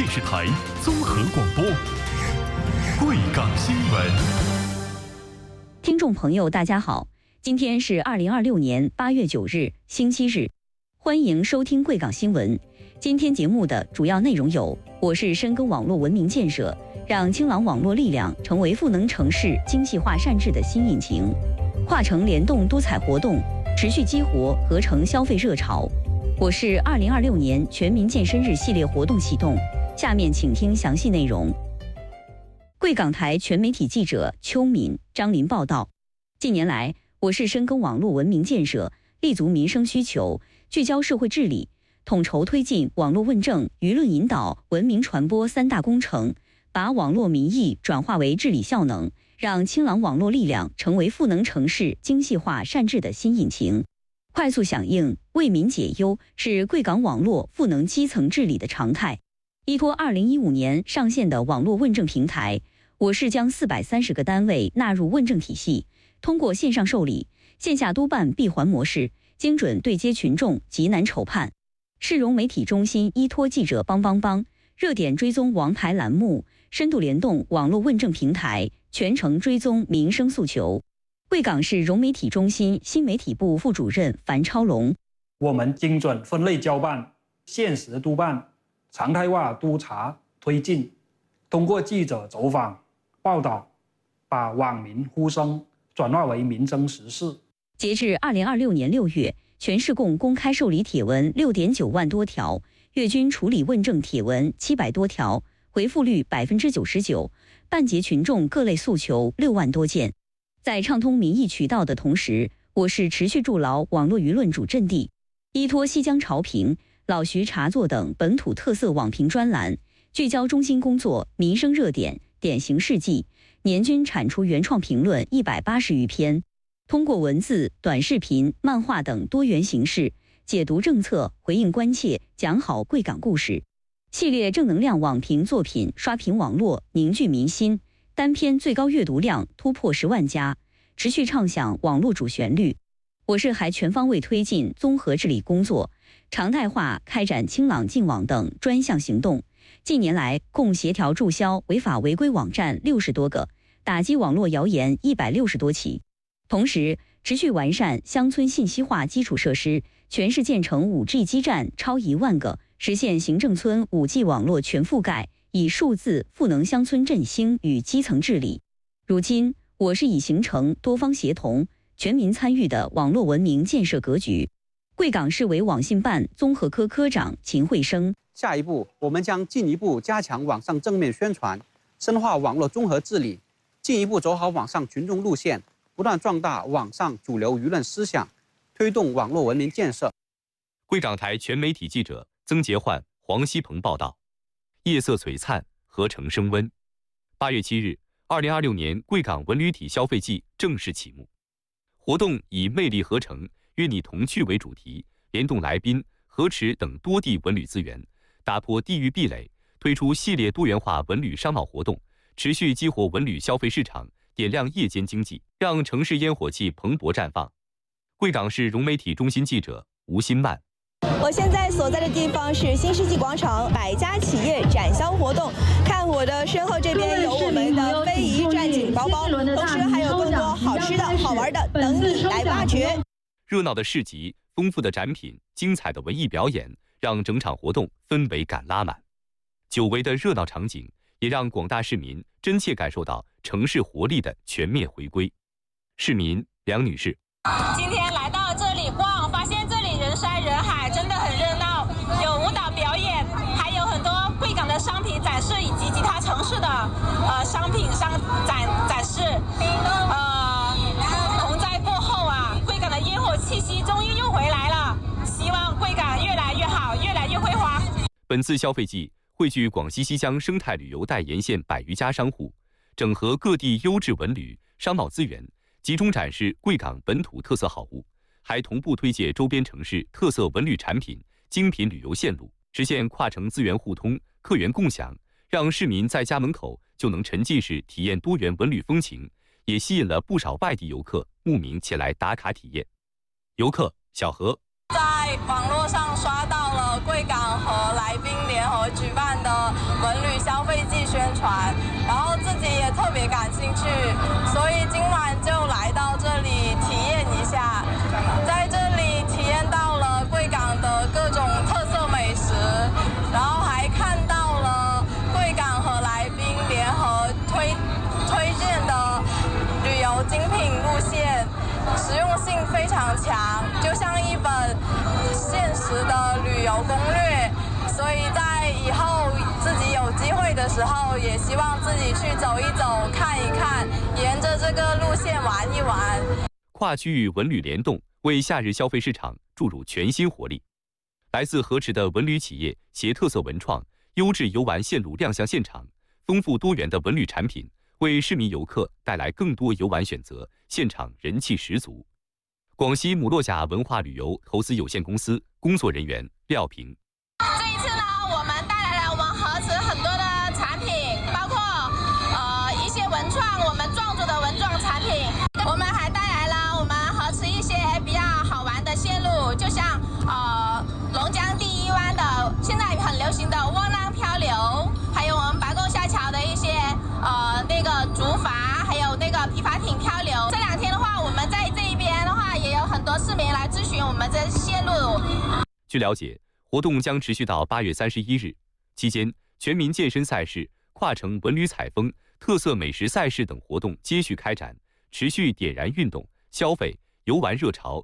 电视台综合广播。贵港新闻。 听众朋友，大家好，今天是2026年8月9日，星期日，欢迎收听贵港新闻。今天节目的主要内容有：我市深耕网络文明建设，让清朗网络力量成为赋能城市精细化善治的新引擎；跨城联动多彩活动，持续激活合成消费热潮。我市2026年全民健身日系列活动启动，下面请听详细内容。贵港台全媒体记者邱敏、张林报道。近年来，我市深耕网络文明建设，立足民生需求，聚焦社会治理，统筹推进网络问政、舆论引导、文明传播三大工程，把网络民意转化为治理效能，让清朗网络力量成为赋能城市精细化善治的新引擎。快速响应，为民解忧，是贵港网络赋能基层治理的常态。依托2015年上线的网络问政平台，我市将430个单位纳入问政体系，通过线上受理、线下督办闭环模式，精准对接群众急难愁盼。市容媒体中心依托记者帮、热点追踪王牌栏目，深度联动网络问政平台，全程追踪民生诉求。贵港市容媒体中心新媒体部副主任樊超龙： 我们精准分类交办、限时督办、常态化督查推进，通过记者走访报道，把网民呼声转化为民生实事。 截至2026年6月，全市共公开受理帖文6.9万多条，月均处理问政帖文700多条，回复率99%，办结群众各类诉求6万多件。在畅通民意渠道的同时，我市持续筑牢网络舆论主阵地，依托西江潮评、老徐茶座等本土特色网评专栏，聚焦中心工作、民生热点、典型事迹，年均产出原创评论180余篇。通过文字、短视频、漫画等多元形式解读政策、回应关切、讲好贵港故事。系列正能量网评作品刷屏网络，凝聚民心，单篇最高阅读量突破10万加，持续唱响网络主旋律。我市还全方位推进综合治理工作，常态化开展清朗净网等专项行动。近年来，共协调注销违法违规网站60多个，打击网络谣言160多起。同时，持续完善乡村信息化基础设施，全市建成 5G 基站超1万个，实现行政村 5G 网络全覆盖，以数字赋能乡村振兴与基层治理。如今，我市已形成多方协同、全民参与的网络文明建设格局。贵港市委网信办综合科科长秦慧生： 下一步，我们将进一步加强网上正面宣传，深化网络综合治理，进一步走好网上群众路线，不断壮大网上主流舆论思想，推动网络文明建设。 贵港台全媒体记者曾杰焕、黄希鹏报道。夜色璀璨，合成升温。8月7日，2026年贵港文旅体消费季正式启幕。活动以魅力合成、约你同趣为主题，联动来宾、河池等多地文旅资源，打破地域壁垒，推出系列多元化文旅商贸活动，持续激活文旅消费市场，点亮夜间经济，让城市烟火气蓬勃绽放。贵港市容媒体中心记者吴新曼： 我现在所在的地方是新世纪广场百家企业展销活动，看我的身后这边有我们的非遗战警包包，同时还有更多好吃的好玩的等你来挖掘。 热闹的市集、丰富的展品、精彩的文艺表演，让整场活动氛围感拉满。久违的热闹场景，也让广大市民真切感受到城市活力的全面回归。市民梁女士： 今天来到这里逛，发现这里人山人海，真的很热闹，有舞蹈表演，还有很多贵港的商品展示，以及其他城市的商品展示。洪灾过后啊，贵港的烟火气息终于又回来了，希望贵港越来越好，越来越辉煌。 本次消费季汇聚广西西江生态旅游带沿线100余家商户，整合各地优质文旅商贸资源，集中展示贵港本土特色好物，还同步推介周边城市特色文旅产品、精品旅游线路，实现跨城资源互通、客源共享，让市民在家门口就能沉浸式体验多元文旅风情，也吸引了不少外地游客慕名前来打卡体验。游客小何： 在网络上刷到了贵港和来宾联合举办的文旅消费季宣传，然后自己也特别感兴趣，所以今晚就来到这里体验一下。在这里体验到了贵港的各种特色美食，然后还看到了贵港和来宾联合推荐的旅游精品路线，实用性非常强，就像一本现实的旅游攻略。所以在以后自己有机会的时候，也希望自己去走一走、看一看，沿着这个路线玩一玩。 跨区域文旅联动，为夏日消费市场注入全新活力。来自河池的文旅企业携特色文创、优质游玩线路亮相现场，丰富多元的文旅产品，为市民游客带来更多游玩选择，现场人气十足。广西姆洛甲文化旅游投资有限公司工作人员廖平。 这一次呢，我们带来了我们河池很多的产品，包括一些文创，我们壮族的文创产品。我们还带来了我们河池一些比较好玩的线路，就像龙江第一湾的现在很流行的窝囊漂流，还有我们白沟下桥的一些那个竹筏，还有那个皮筏艇漂流。这2天的话，我们在这一边的话，也有很多市民来咨询我们这线路。 据了解，活动将持续到8月31日，期间全民健身赛事、跨城文旅采风、特色美食赛事等活动接续开展，持续点燃运动、消费、游玩热潮，